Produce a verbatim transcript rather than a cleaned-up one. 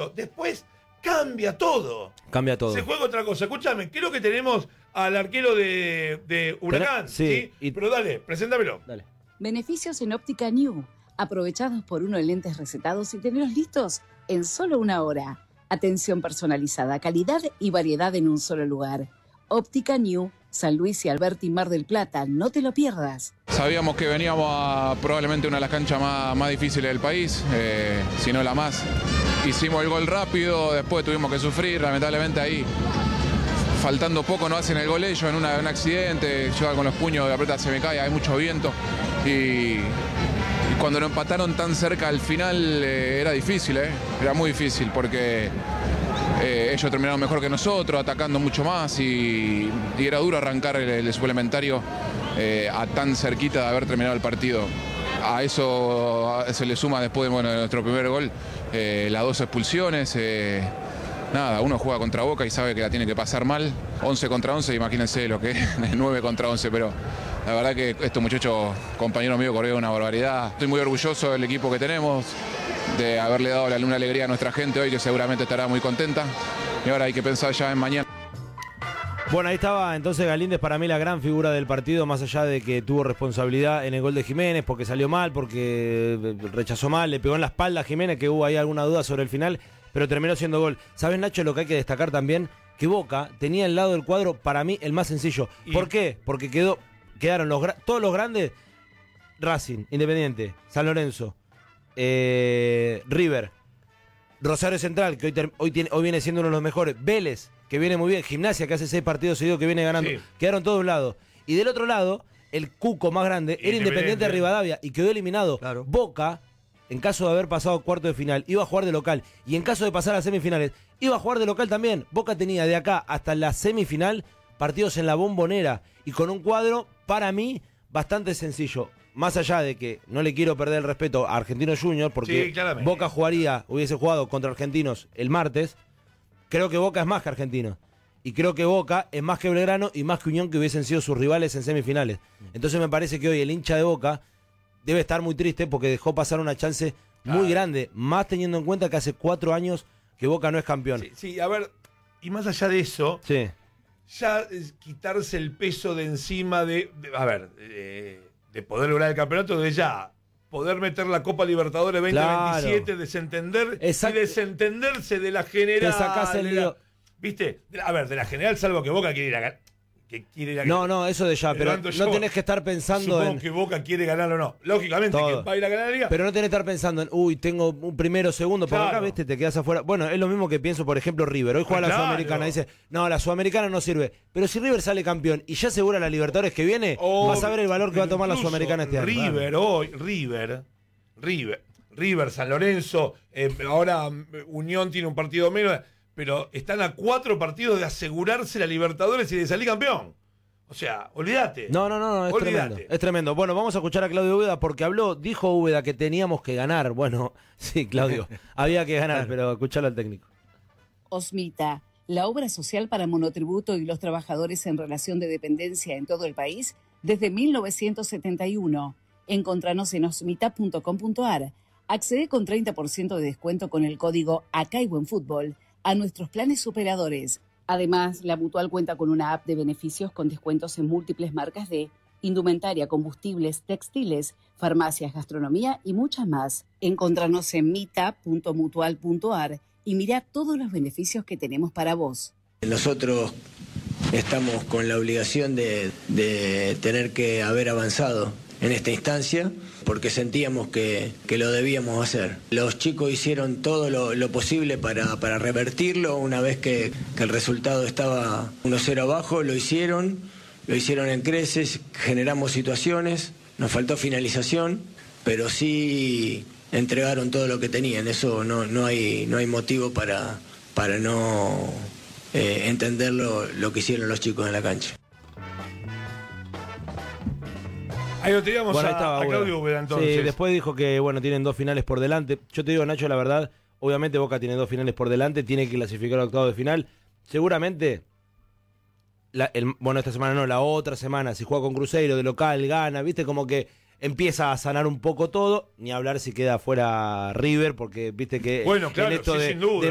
Listo. Después cambia todo. Cambia todo. Se juega otra cosa. Escúchame, creo que tenemos al arquero de, de Huracán. Sí, ¿sí? y- Pero dale, preséntamelo. Dale. Beneficios en Óptica New. Aprovechados por uno de lentes recetados y tenerlos listos en solo una hora. Atención personalizada, calidad y variedad en un solo lugar. Óptica New, San Luis y Alberti, Mar del Plata. No te lo pierdas. Sabíamos que veníamos a probablemente una de las canchas más, más difíciles del país, eh, si no la más. Hicimos el gol rápido, después tuvimos que sufrir, lamentablemente ahí, faltando poco, no hacen el gol ellos en una, un accidente, yo con los puños de la pelota se me cae, hay mucho viento. Y, y cuando lo empataron tan cerca al final eh, era difícil, eh, era muy difícil porque eh, ellos terminaron mejor que nosotros, atacando mucho más y, y era duro arrancar el, el suplementario eh, a tan cerquita de haber terminado el partido. A eso se le suma después bueno, de nuestro primer gol eh, las dos expulsiones. Eh, nada, uno juega contra Boca y sabe que la tiene que pasar mal. once contra once, imagínense lo que es nueve contra once, pero la verdad que estos muchachos, compañeros míos, corrieron una barbaridad. Estoy muy orgulloso del equipo que tenemos, de haberle dado la luna alegría a nuestra gente hoy, que seguramente estará muy contenta. Y ahora hay que pensar ya en mañana. Bueno, ahí estaba entonces Galíndez, para mí la gran figura del partido, más allá de que tuvo responsabilidad en el gol de Jiménez, porque salió mal, porque rechazó mal, le pegó en la espalda a Jiménez, que hubo ahí alguna duda sobre el final, pero terminó siendo gol. ¿Sabes, Nacho, lo que hay que destacar también? Que Boca tenía al lado del cuadro, para mí, el más sencillo. Y... ¿Por qué? Porque quedó, quedaron los todos los grandes, Racing, Independiente, San Lorenzo, eh, River, Rosario Central, que hoy, ter, hoy, tiene, hoy viene siendo uno de los mejores, Vélez, que viene muy bien, Gimnasia, que hace seis partidos seguidos que viene ganando, sí. Quedaron todos de un lado. Y del otro lado, el cuco más grande era Independiente de Rivadavia y quedó eliminado. Claro. Boca, en caso de haber pasado cuarto de final, iba a jugar de local. Y en caso de pasar a semifinales, iba a jugar de local también. Boca tenía de acá hasta la semifinal partidos en la Bombonera y con un cuadro, para mí, bastante sencillo. Más allá de que no le quiero perder el respeto a Argentinos Juniors, porque sí, Boca jugaría, hubiese jugado contra Argentinos el martes. Creo que Boca es más que Argentino. Y creo que Boca es más que Belgrano y más que Unión, que hubiesen sido sus rivales en semifinales. Entonces me parece que hoy el hincha de Boca debe estar muy triste porque dejó pasar una chance muy ah. grande. Más teniendo en cuenta que hace cuatro años que Boca no es campeón. Sí, sí, a ver, y más allá de eso, sí. ya es quitarse el peso de encima de, de a ver, de, de poder lograr el campeonato, de ya poder meter la Copa Libertadores veinte veintisiete, claro. Desentender Exacto. y desentenderse de la general. Te sacás el lío. ¿Viste? A ver, de la general, salvo que Boca quiere ir a ganar. Que quiere ir a no, no, eso de ya, pero no yo, tenés que estar pensando supongo en... que Boca quiere ganar o no. Lógicamente todo. Que va a ir a ganar la liga. Pero no tenés que estar pensando en, uy, tengo un primero, segundo, porque claro. acá, viste, te quedas afuera. Bueno, es lo mismo que pienso, por ejemplo, River. Hoy juega pues la claro. Sudamericana, dice, no, la Sudamericana no sirve. Pero si River sale campeón y ya asegura la Libertadores que viene, oh, vas a ver el valor que va a tomar la Sudamericana este año. River, hoy, River, River, River, San Lorenzo, eh, ahora Unión tiene un partido menos, pero están a cuatro partidos de asegurarse la Libertadores y de salir campeón. O sea, olvídate. No, no, no, no es olvídate. tremendo. Es tremendo. Bueno, vamos a escuchar a Claudio Úbeda porque habló, dijo Úbeda que teníamos que ganar. Bueno, sí, Claudio, había que ganar, pero escuchalo al técnico. Osmita, la obra social para monotributo y los trabajadores en relación de dependencia en todo el país desde mil novecientos setenta y uno. Encontranos en osmita punto com punto ar. Accede con treinta por ciento de descuento con el código Acá hay buen fútbol a nuestros planes superadores. Además, la Mutual cuenta con una app de beneficios con descuentos en múltiples marcas de indumentaria, combustibles, textiles, farmacias, gastronomía y muchas más. Encontranos en mita punto mutual punto ar y mira todos los beneficios que tenemos para vos. Nosotros estamos con la obligación de, de tener que haber avanzado en esta instancia porque sentíamos que, que lo debíamos hacer. Los chicos hicieron todo lo, lo posible para, para revertirlo. Una vez que, que el resultado estaba uno cero abajo, lo hicieron, lo hicieron en creces, generamos situaciones, nos faltó finalización, pero sí entregaron todo lo que tenían. Eso no, no, hay, no hay motivo para, para no eh, entender lo, lo que hicieron los chicos en la cancha. Ahí lo teníamos bueno, a, estaba, a Claudio Úbeda, entonces. Sí, después dijo que, bueno, tienen dos finales por delante. Yo te digo, Nacho, la verdad, obviamente Boca tiene dos finales por delante, tiene que clasificar a octavo de final. Seguramente, la, el, bueno, esta semana no, la otra semana, si juega con Cruzeiro de local, gana, viste, como que empieza a sanar un poco todo, ni hablar si queda fuera River, porque viste que bueno, claro, en esto sí, de, sin duda. de